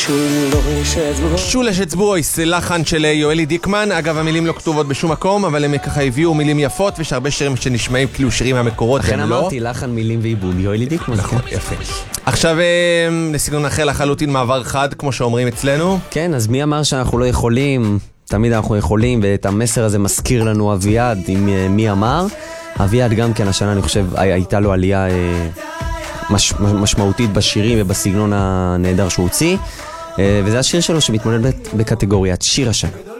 שולש אצבויס, לחן של יואלי דיקמן. אגב, המילים לא כתובות בשום מקום, אבל הם ככה הביאו מילים יפות, ויש הרבה שירים שנשמעים כאילו שירים מהמקורות. לכן אמרתי, לחן, מילים ועיבוד, יואלי דיקמן. נכון, יפה. עכשיו, לסגנון אחר לחלוטין, מעבר חד, כמו שאומרים אצלנו. כן, אז מי אמר שאנחנו לא יכולים? תמיד אנחנו יכולים, ואת המסר הזה מזכיר לנו אביעד, עם מי אמר. אביעד גם כן, השנה אני חושב, הייתה לו עלייה משמעותית בשירים ובסגנון הנהדר שהוא הוציא. וזה השיר שלו שמתמודד בקטגוריית שיר השנה.